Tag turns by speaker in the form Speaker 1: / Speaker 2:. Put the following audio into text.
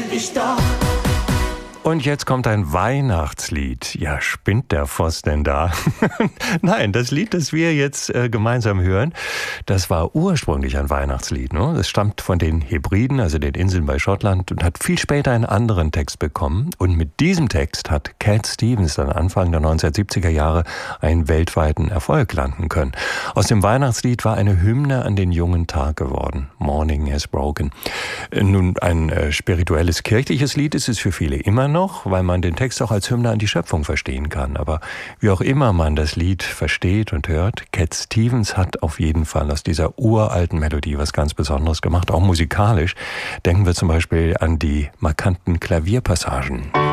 Speaker 1: dich doch.
Speaker 2: Und jetzt kommt ein Weihnachtslied. Ja, spinnt der Voss denn da? Nein, das Lied, das wir jetzt gemeinsam hören, das war ursprünglich ein Weihnachtslied. Ne? Das stammt von den Hebriden, also den Inseln bei Schottland, und hat viel später einen anderen Text bekommen. Und mit diesem Text hat Cat Stevens dann Anfang der 1970er Jahre einen weltweiten Erfolg landen können. Aus dem Weihnachtslied war eine Hymne an den jungen Tag geworden. Morning has broken. Nun, ein spirituelles, kirchliches Lied ist es für viele immer noch, weil man den Text auch als Hymne an die Schöpfung verstehen kann. Aber wie auch immer man das Lied versteht und hört, Cat Stevens hat auf jeden Fall aus dieser uralten Melodie was ganz Besonderes gemacht, auch musikalisch. Denken wir zum Beispiel an die markanten Klavierpassagen.